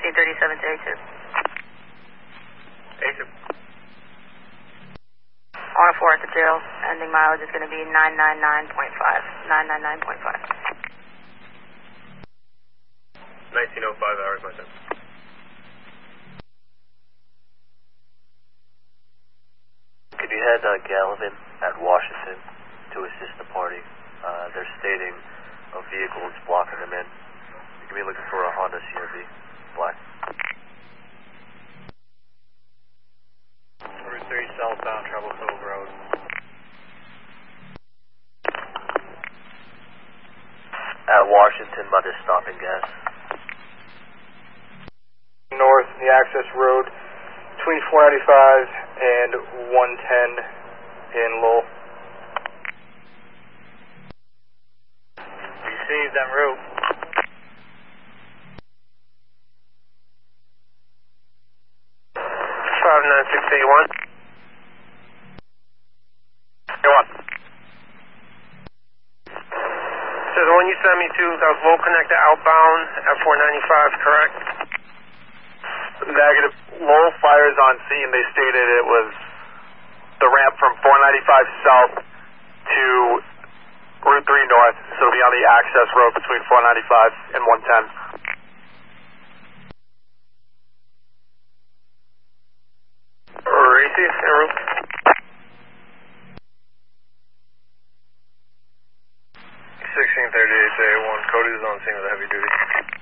1637 to A2. A2. On a 4 at the jail, ending mileage is going to be 999.5. 999.5. 1905 hours, my time. Could you head Gallivan at Washington to assist the party? They're stating a vehicle is blocking them in. You can be looking for a Honda CRV, black. Route 3 southbound, Treble Cove Road. At Washington by the stopping gas. North, the access road between 495 and 110 in Lowell. Received en route. Five nine six eight one. So the one you sent me to, that was low connector outbound at 495, correct? Negative. Lowell fires on scene. They stated it was the ramp from 495 south to Route 3 north, so it'll be on the access road between 495 and 110. Receive, en route. 1638 to A1. Cody is on scene with a heavy duty.